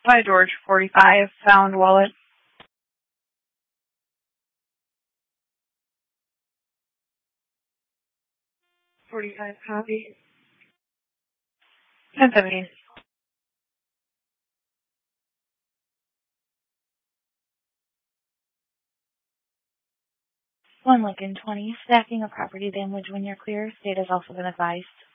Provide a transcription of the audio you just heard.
By George 45, found wallet. 45 copy. 1017. 1 Lincoln 20, stacking of property damage when you're clear. State has also been advised.